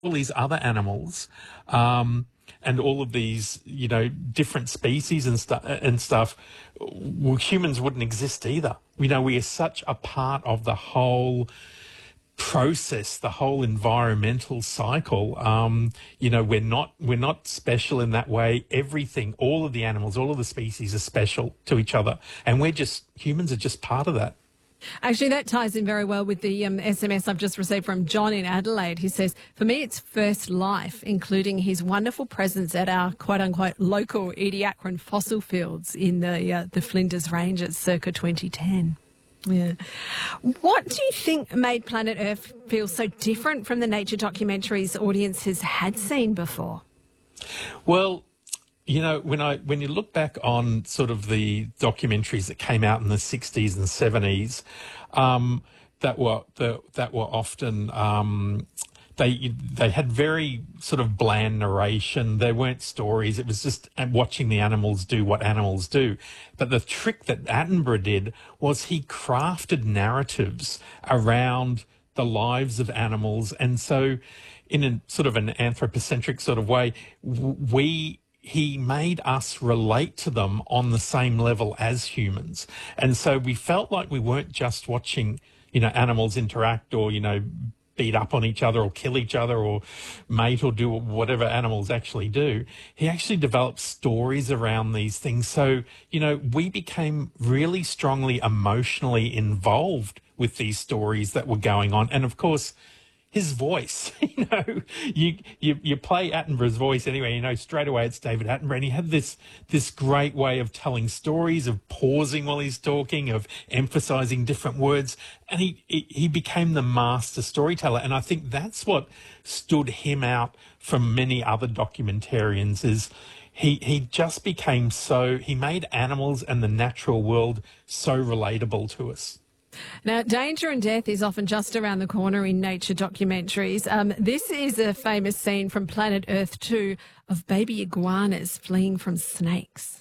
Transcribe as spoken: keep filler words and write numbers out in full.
all these other animals, um, and all of these, you know, different species and stuff and stuff, well, humans wouldn't exist either. You know, we are such a part of the whole process, the whole environmental cycle. Um, you know, we're not we're not special in that way. Everything, all of the animals, all of the species are special to each other, and we're just humans are just part of that. Actually, that ties in very well with the um, S M S I've just received from John in Adelaide. He says, for me, it's first life, including his wonderful presence at our quote-unquote local Ediacaran fossil fields in the uh, the Flinders Ranges circa twenty ten. Yeah. What do you think made Planet Earth feel so different from the nature documentaries audiences had seen before? Well, you know, when I when you look back on sort of the documentaries that came out in the sixties and seventies, um, that were the, that were often um, they they had very sort of bland narration. There weren't stories. It was just watching the animals do what animals do. But the trick that Attenborough did was he crafted narratives around the lives of animals, and so in a sort of an anthropocentric sort of way, we he made us relate to them on the same level as humans. And so we felt like we weren't just watching, you know, animals interact or, you know, beat up on each other or kill each other or mate or do whatever animals actually do. He actually developed stories around these things. So, you know, we became really strongly emotionally involved with these stories that were going on. And of course, his voice, you know, you, you you play Attenborough's voice anyway, you know, straight away it's David Attenborough. And he had this this great way of telling stories, of pausing while he's talking, of emphasizing different words. And he, he, he became the master storyteller. And I think that's what stood him out from many other documentarians is he, he just became so, he made animals and the natural world so relatable to us. Now, danger and death is often just around the corner in nature documentaries. Um, this is a famous scene from Planet Earth two of baby iguanas fleeing from snakes.